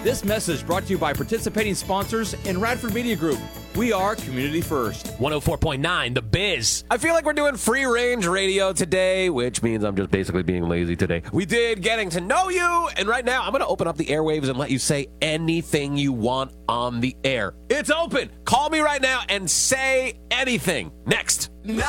This message brought to you by participating sponsors in Radford Media Group. We are Community First. 104.9, The Biz. I feel like we're doing free-range radio today, which means I'm just basically being lazy today. We did Getting to Know You, and right now I'm going to open up the airwaves and let you say anything you want on the air. It's open. Call me right now and say anything. Next.